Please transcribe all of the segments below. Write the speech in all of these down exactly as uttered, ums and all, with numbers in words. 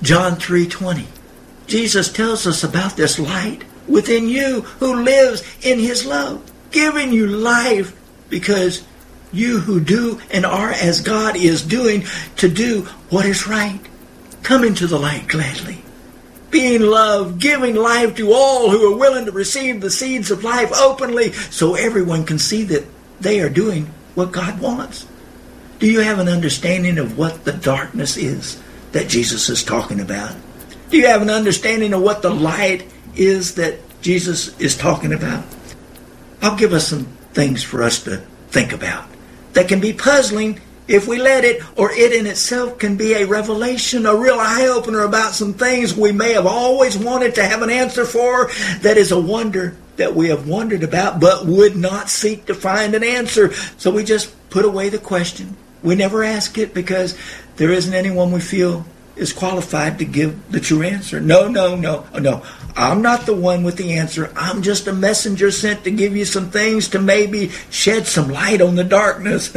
John three twenty. Jesus tells us about this light within you who lives in his love, giving you life because you who do and are as God is doing to do what is right. Come into the light gladly. Being love, giving life to all who are willing to receive the seeds of life openly so everyone can see that they are doing what God wants. Do you have an understanding of what the darkness is that Jesus is talking about? Do you have an understanding of what the light is that Jesus is talking about? I'll give us some things for us to think about that can be puzzling if we let it, or it in itself can be a revelation, a real eye-opener about some things we may have always wanted to have an answer for, that is a wonder that we have wondered about but would not seek to find an answer. So we just put away the question. We never ask it because there isn't anyone we feel is qualified to give the true answer. No, no, no, no. I'm not the one with the answer. I'm just a messenger sent to give you some things to maybe shed some light on the darkness.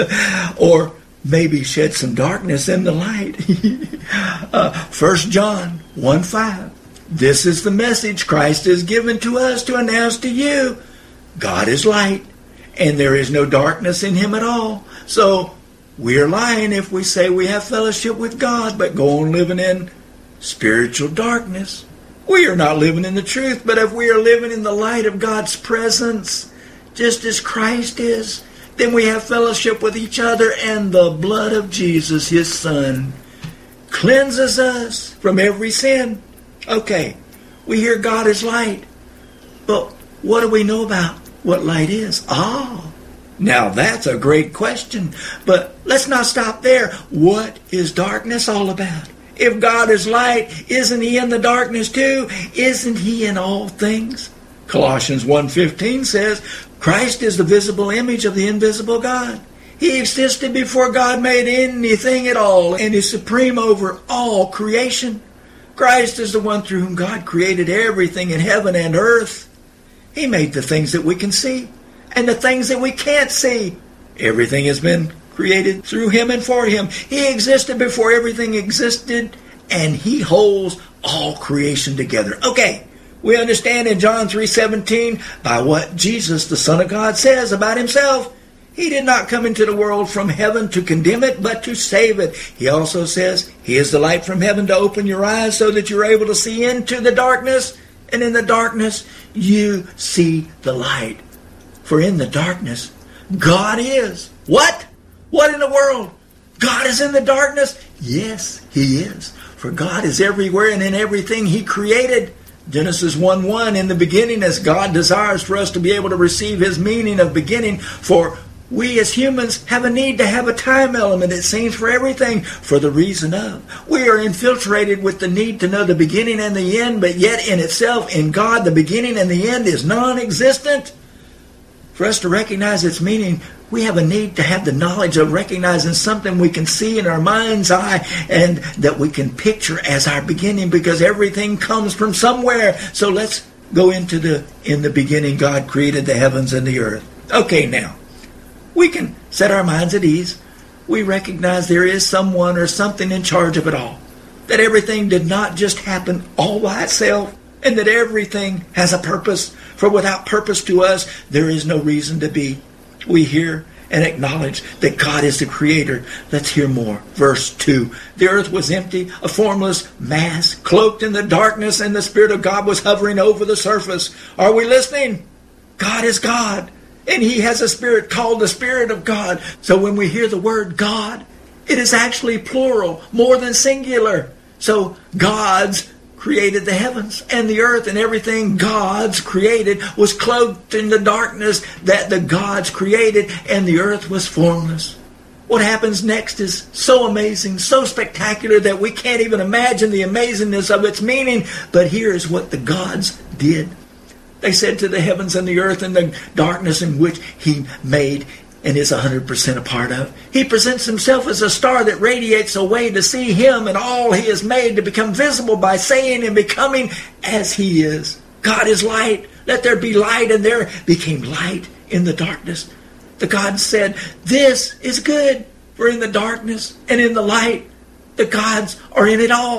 Or maybe shed some darkness in the light. uh, First John one five. This is the message Christ has given to us to announce to you. God is light, and there is no darkness in him at all. So we're lying if we say we have fellowship with God, but go on living in spiritual darkness. We are not living in the truth, but if we are living in the light of God's presence, just as Christ is, then we have fellowship with each other, and the blood of Jesus, his Son, cleanses us from every sin. Okay, we hear God is light, but what do we know about what light is? Ah, now that's a great question, but let's not stop there. What is darkness all about? If God is light, isn't he in the darkness too? Isn't he in all things? Colossians one fifteen says, Christ is the visible image of the invisible God. He existed before God made anything at all and is supreme over all creation. Christ is the one through whom God created everything in heaven and earth. He made the things that we can see and the things that we can't see. Everything has been created through him and for him. He existed before everything existed, and he holds all creation together. Okay, we understand in John three seventeen by what Jesus, the Son of God, says about himself. He did not come into the world from heaven to condemn it, but to save it. He also says, he is the light from heaven to open your eyes so that you're able to see into the darkness, and in the darkness you see the light. For in the darkness, God is. What? What in the world? God is in the darkness? Yes, he is. For God is everywhere and in everything he created. Genesis one one, in the beginning, as God desires for us to be able to receive his meaning of beginning, for we as humans have a need to have a time element, it seems, for everything, for the reason of. We are infiltrated with the need to know the beginning and the end, but yet in itself, in God, the beginning and the end is non-existent. For us to recognize its meaning, we have a need to have the knowledge of recognizing something we can see in our mind's eye and that we can picture as our beginning, because everything comes from somewhere. So let's go into the, in the beginning, God created the heavens and the earth. Okay, now, we can set our minds at ease. We recognize there is someone or something in charge of it all. That everything did not just happen all by itself, and that everything has a purpose. For without purpose to us, there is no reason to be. We hear and acknowledge that God is the creator. Let's hear more. Verse two. The earth was empty, a formless mass, cloaked in the darkness, and the Spirit of God was hovering over the surface. Are we listening? God is God, and he has a spirit called the Spirit of God. So when we hear the word God, it is actually plural, more than singular. So God's created the heavens and the earth, and everything God's created was cloaked in the darkness that the gods created, and the earth was formless. What happens next is so amazing, so spectacular that we can't even imagine the amazingness of its meaning. But here is what the gods did. They said to the heavens and the earth and the darkness in which he made and is one hundred percent a part of. He presents himself as a star that radiates a way to see him and all he has made to become visible by saying and becoming as he is. God is light. Let there be light, and there became light in the darkness. The gods said, this is good, for in the darkness and in the light, the gods are in it all.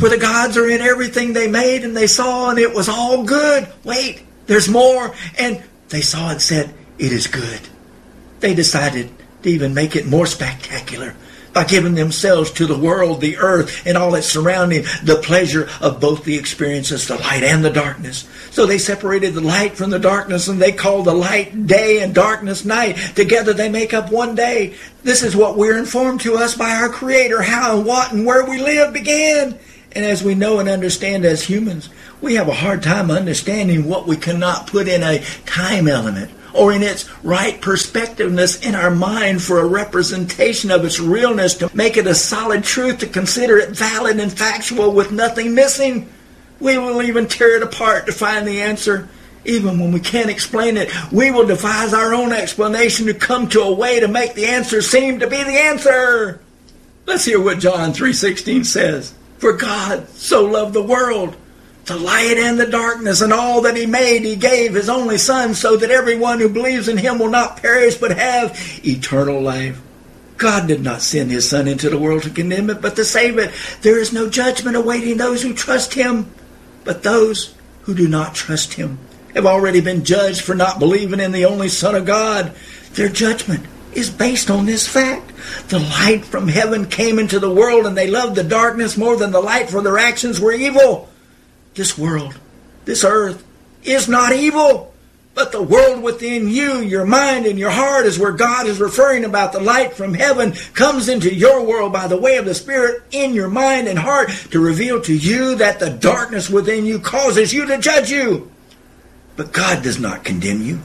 For the gods are in everything they made, and they saw, and it was all good. Wait, there's more. And they saw and said, it is good. They decided to even make it more spectacular by giving themselves to the world, the earth, and all its surrounding, the pleasure of both the experiences, the light and the darkness. So they separated the light from the darkness, and they called the light day and darkness night. Together they make up one day. This is what we're informed to us by our Creator, how and what and where we live began. And as we know and understand as humans, we have a hard time understanding what we cannot put in a time element or in its right perspectiveness in our mind for a representation of its realness, to make it a solid truth, to consider it valid and factual with nothing missing. We will even tear it apart to find the answer. Even when we can't explain it, we will devise our own explanation to come to a way to make the answer seem to be the answer. Let's hear what John three sixteen says. For God so loved the world, the light and the darkness, and all that he made, he gave his only Son, so that everyone who believes in him will not perish but have eternal life. God did not send his Son into the world to condemn it, but to save it. There is no judgment awaiting those who trust him, but those who do not trust him have already been judged for not believing in the only Son of God. Their judgment is based on this fact. The light from heaven came into the world, and they loved the darkness more than the light, for their actions were evil. This world, this earth, is not evil, but the world within you, your mind and your heart, is where God is referring about. The light from heaven comes into your world by the way of the Spirit in your mind and heart to reveal to you that the darkness within you causes you to judge you. But God does not condemn you.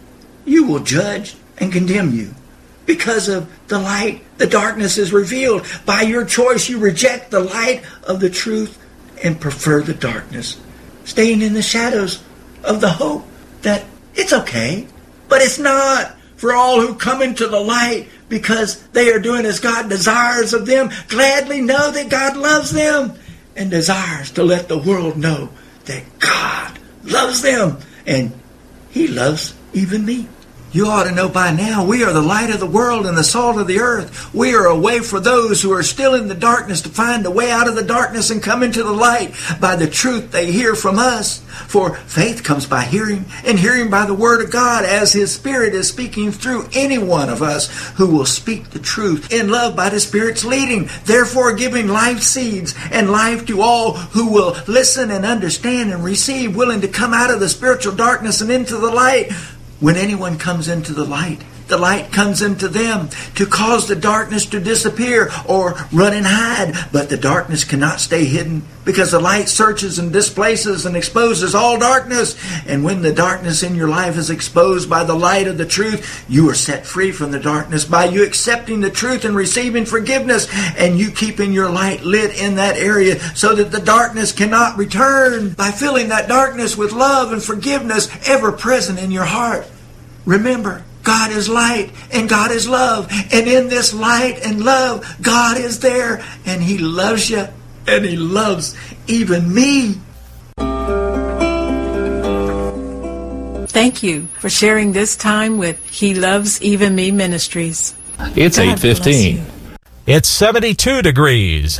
You will judge and condemn you. Because of the light, the darkness is revealed. By your choice, you reject the light of the truth and prefer the darkness, staying in the shadows of the hope that it's okay, but it's not. For all who come into the light because they are doing as God desires of them, gladly know that God loves them and desires to let the world know that God loves them, and he loves even me. You ought to know by now, we are the light of the world and the salt of the earth. We are a way for those who are still in the darkness to find a way out of the darkness and come into the light by the truth they hear from us. For faith comes by hearing, and hearing by the word of God, as his Spirit is speaking through any one of us who will speak the truth in love by the Spirit's leading, therefore giving life seeds and life to all who will listen and understand and receive, willing to come out of the spiritual darkness and into the light. When anyone comes into the light, the light comes into them to cause the darkness to disappear or run and hide. But the darkness cannot stay hidden, because the light searches and displaces and exposes all darkness. And when the darkness in your life is exposed by the light of the truth, you are set free from the darkness by you accepting the truth and receiving forgiveness, and you keeping your light lit in that area so that the darkness cannot return, by filling that darkness with love and forgiveness ever present in your heart. Remember, God is light and God is love. And in this light and love, God is there, and he loves you, and he loves even me. Thank you for sharing this time with He Loves Even Me Ministries. It's eight fifteen. It's seventy-two degrees.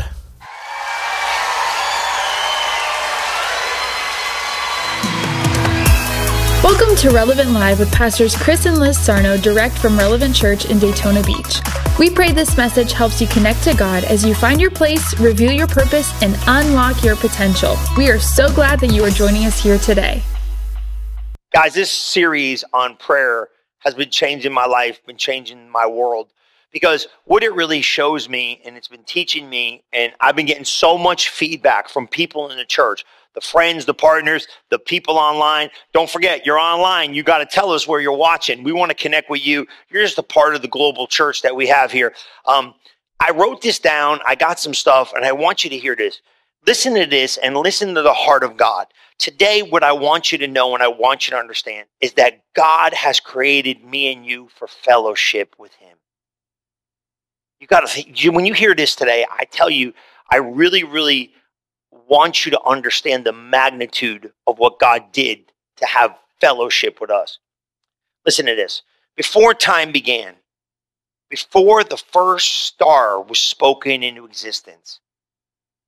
Welcome to Relevant Live with Pastors Chris and Liz Sarno, direct from Relevant Church in Daytona Beach. We pray this message helps you connect to God as you find your place, reveal your purpose, and unlock your potential. We are so glad that you are joining us here today. Guys, this series on prayer has been changing my life, been changing my world, because what it really shows me, and it's been teaching me, and I've been getting so much feedback from people in the church, the friends, the partners, the people online. Don't forget, you're online. You got to tell us where you're watching. We want to connect with you. You're just a part of the global church that we have here. Um, I wrote this down. I got some stuff, and I want you to hear this. Listen to this and listen to the heart of God. Today, what I want you to know and I want you to understand is that God has created me and you for fellowship with him. You got to think, when you hear this today, I tell you, I really, really want you to understand the magnitude of what God did to have fellowship with us. Listen to this. Before time began, before the first star was spoken into existence,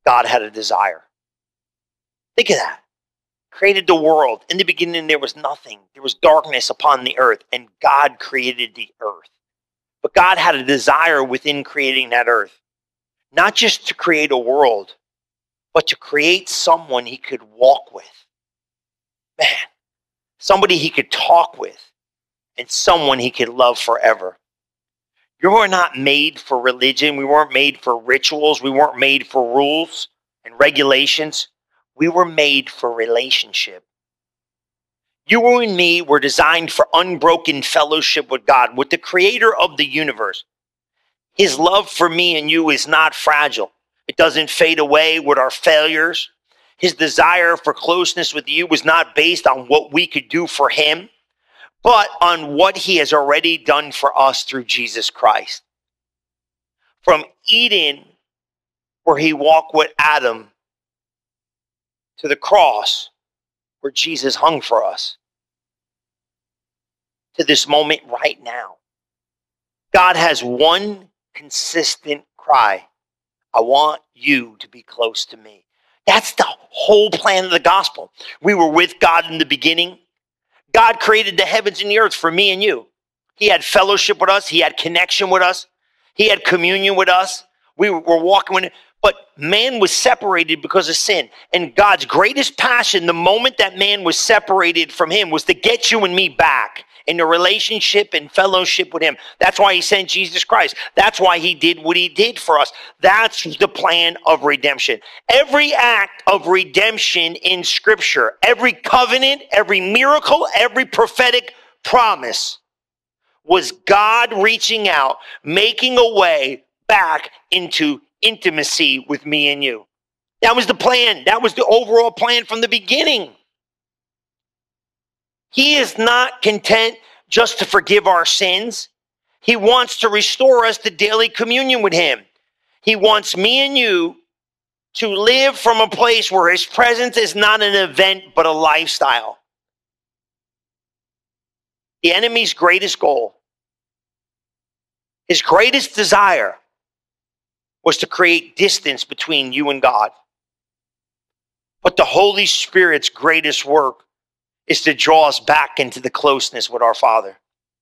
God had a desire. Think of that. Created the world. In the beginning, there was nothing. There was darkness upon the earth, and God created the earth. But God had a desire within creating that earth, not just to create a world, but to create someone he could walk with. Man, somebody he could talk with, and someone he could love forever. You were not made for religion. We weren't made for rituals. We weren't made for rules and regulations. We were made for relationship. You and me were designed for unbroken fellowship with God, with the creator of the universe. His love for me and you is not fragile. It doesn't fade away with our failures. His desire for closeness with you was not based on what we could do for him, but on what he has already done for us through Jesus Christ. From Eden, where he walked with Adam, to the cross, where Jesus hung for us, to this moment right now. God has one consistent cry. I want you to be close to me. That's the whole plan of the gospel. We were with God in the beginning. God created the heavens and the earth for me and you. He had fellowship with us. He had connection with us. He had communion with us. We were walking with him. But man was separated because of sin. And God's greatest passion, the moment that man was separated from him, was to get you and me back in a relationship and fellowship with him. That's why he sent Jesus Christ. That's why he did what he did for us. That's the plan of redemption. Every act of redemption in Scripture, every covenant, every miracle, every prophetic promise was God reaching out, making a way back into intimacy with me and you. That was the plan. That was the overall plan from the beginning. He is not content just to forgive our sins. He wants to restore us to daily communion with him. He wants me and you to live from a place where his presence is not an event, but a lifestyle. The enemy's greatest goal, his greatest desire, was to create distance between you and God. But the Holy Spirit's greatest work is to draw us back into the closeness with our Father.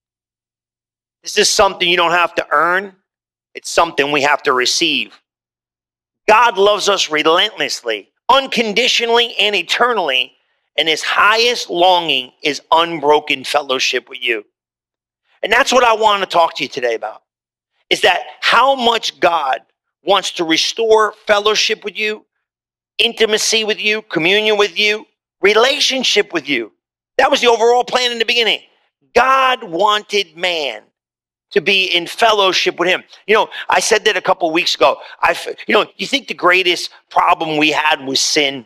This is something you don't have to earn. It's something we have to receive. God loves us relentlessly, unconditionally, and eternally, and his highest longing is unbroken fellowship with you. And that's what I want to talk to you today about, is that how much God wants to restore fellowship with you, intimacy with you, communion with you, relationship with you. That was the overall plan in the beginning. God wanted man to be in fellowship with him. You know, I said that a couple of weeks ago. I, you know, you think the greatest problem we had was sin?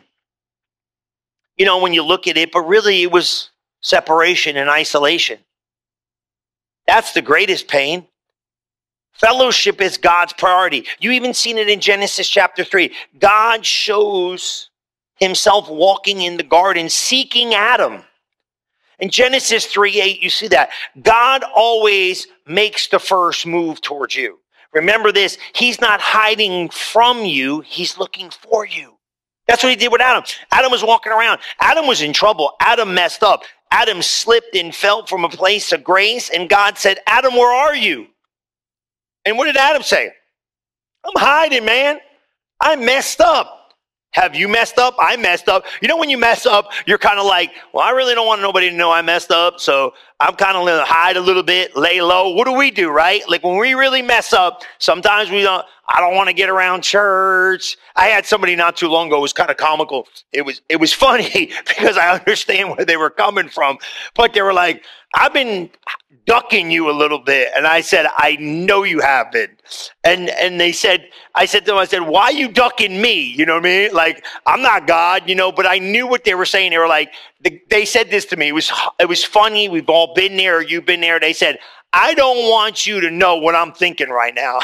You know, when you look at it, but really it was separation and isolation. That's the greatest pain. Fellowship is God's priority. You even seen it in Genesis chapter three. God shows himself walking in the garden, seeking Adam. In Genesis three eight, you see that. God always makes the first move towards you. Remember this, he's not hiding from you, he's looking for you. That's what he did with Adam. Adam was walking around. Adam was in trouble. Adam messed up. Adam slipped and fell from a place of grace, and God said, Adam, where are you? And what did Adam say? I'm hiding, man. I messed up. Have you messed up? I messed up. You know when you mess up, you're kind of like, well, I really don't want nobody to know I messed up, so I'm kind of going to hide a little bit, lay low. What do we do, right? Like when we really mess up, sometimes we don't, I don't want to get around church. I had somebody not too long ago, it was kind of comical. It was, it was funny because I understand where they were coming from, but they were like, I've been ducking you a little bit. And I said, I know you have been. And and they said, I said to them, I said, why are you ducking me? You know what I mean? Like, I'm not God, you know, but I knew what they were saying. They were like, they, they said this to me. It was, it was funny. We've all been there. You've been there. They said, I don't want you to know what I'm thinking right now.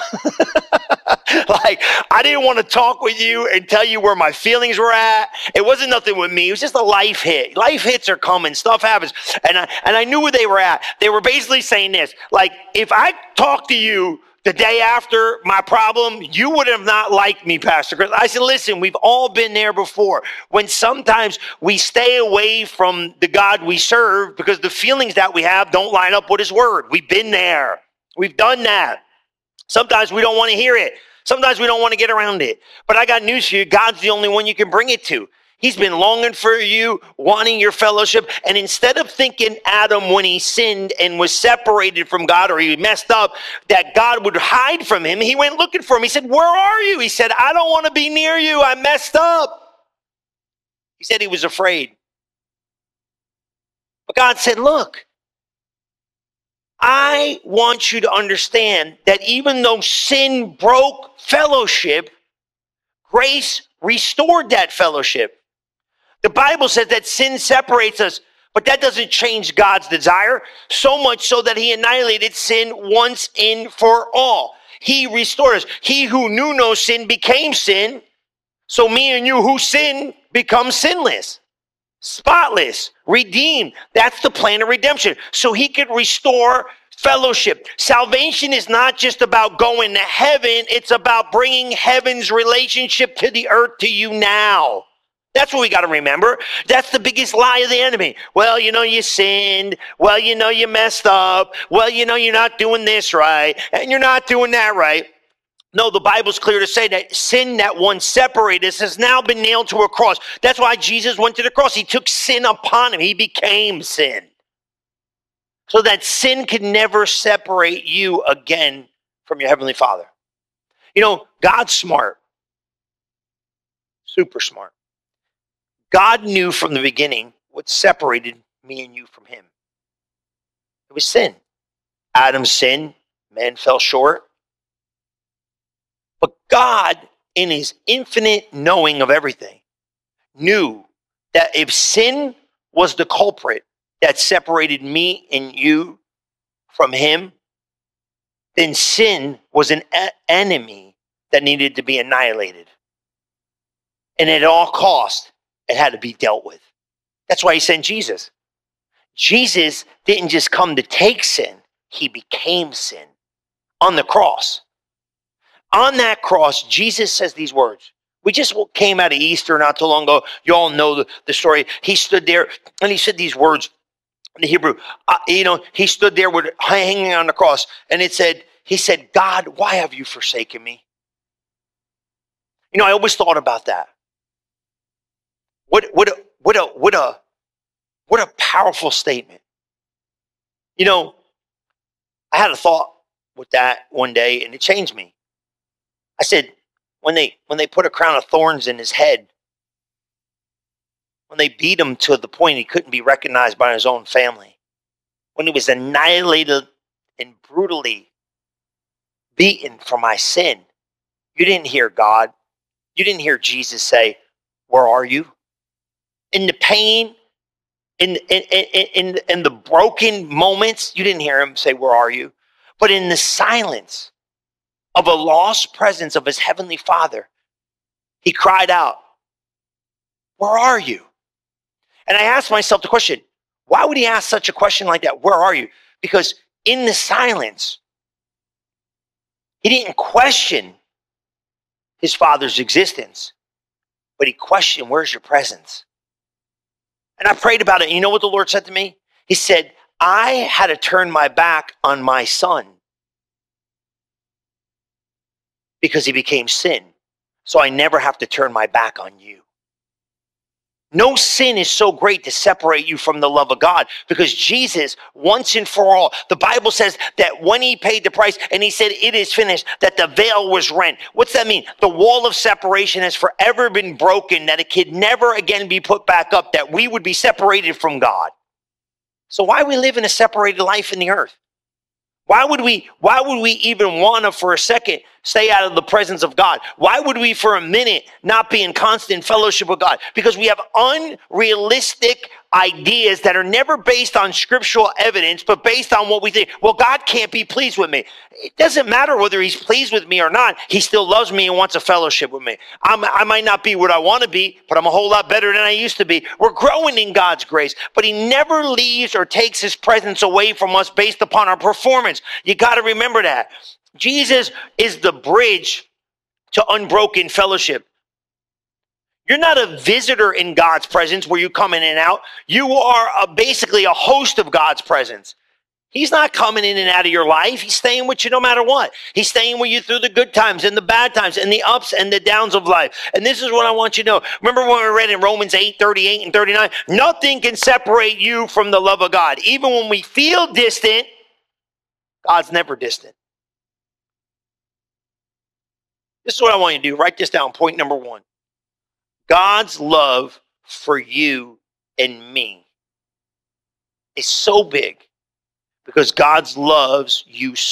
Like, I didn't want to talk with you and tell you where my feelings were at. It wasn't nothing with me. It was just a life hit. Life hits are coming. Stuff happens. And I, and I knew where they were at. They were basically saying this, like, if I talk to you the day after my problem, you would have not liked me, Pastor Chris. I said, listen, we've all been there before. When sometimes we stay away from the God we serve because the feelings that we have don't line up with his word. We've been there. We've done that. Sometimes we don't want to hear it. Sometimes we don't want to get around it. But I got news for you. God's the only one you can bring it to. He's been longing for you, wanting your fellowship. And instead of thinking Adam, when he sinned and was separated from God or he messed up, that God would hide from him, he went looking for him. He said, where are you? He said, I don't want to be near you. I messed up. He said he was afraid. But God said, look, I want you to understand that even though sin broke fellowship, grace restored that fellowship. The Bible says that sin separates us, but that doesn't change God's desire, so much so that he annihilated sin once and for all. He restored us. He who knew no sin became sin, so me and you who sin become sinless, spotless, redeemed. That's the plan of redemption. So he could restore fellowship. Salvation is not just about going to heaven. It's about bringing heaven's relationship to the earth to you now. That's what we got to remember. That's the biggest lie of the enemy. Well, you know, you sinned. Well, you know, you messed up. Well, you know, you're not doing this right. And you're not doing that right. No, the Bible's clear to say that sin that once separated us has now been nailed to a cross. That's why Jesus went to the cross. He took sin upon him. He became sin. So that sin could never separate you again from your Heavenly Father. You know, God's smart. Super smart. God knew from the beginning what separated me and you from him. It was sin. Adam sinned. Man fell short. But God, in his infinite knowing of everything, knew that if sin was the culprit that separated me and you from him, then sin was an e- enemy that needed to be annihilated. And at all cost, it had to be dealt with. That's why he sent Jesus. Jesus didn't just come to take sin. He became sin on the cross. On that cross, Jesus says these words. We just came out of Easter not too long ago. You all know the, the story. He stood there and he said these words in the Hebrew. Uh, you know, he stood there with hanging on the cross, and it said, he said, God, why have you forsaken me? You know, I always thought about that. What, what, a, what, a, what, a, what a powerful statement. You know, I had a thought with that one day, and it changed me. I said, when they when they put a crown of thorns in his head, when they beat him to the point he couldn't be recognized by his own family, when he was annihilated and brutally beaten for my sin, you didn't hear God. You didn't hear Jesus say, where are you? In the pain, in, in, in, in, in the broken moments, you didn't hear him say, where are you? But in the silence of a lost presence of his heavenly Father, he cried out, where are you? And I asked myself the question, why would he ask such a question like that? Where are you? Because in the silence, he didn't question his Father's existence, but he questioned, where's your presence? And I prayed about it. And you know what the Lord said to me? He said, I had to turn my back on my son because he became sin. So I never have to turn my back on you. No sin is so great to separate you from the love of God, because Jesus, once and for all, the Bible says that when he paid the price and he said, it is finished, that the veil was rent. What's that mean? The wall of separation has forever been broken, that it could never again be put back up, that we would be separated from God. So why we live in a separated life in the earth? Why would we, why would we even want to, for a second, stay out of the presence of God? Why would we, for a minute, not be in constant fellowship with God? Because we have unrealistic ideas that are never based on scriptural evidence, but based on what we think. Well, God can't be pleased with me. It doesn't matter whether he's pleased with me or not. He still loves me and wants a fellowship with me. I'm, I might not be what I want to be, but I'm a whole lot better than I used to be. We're growing in God's grace, but he never leaves or takes his presence away from us based upon our performance. You got to remember that. Jesus is the bridge to unbroken fellowship. You're not a visitor in God's presence where you come in and out. You are a, basically a host of God's presence. He's not coming in and out of your life. He's staying with you no matter what. He's staying with you through the good times and the bad times and the ups and the downs of life. And this is what I want you to know. Remember when we read in Romans eight, thirty-eight and thirty-nine? Nothing can separate you from the love of God. Even when we feel distant, God's never distant. This is what I want you to do. Write this down. Point number one. God's love for you and me is so big because God loves you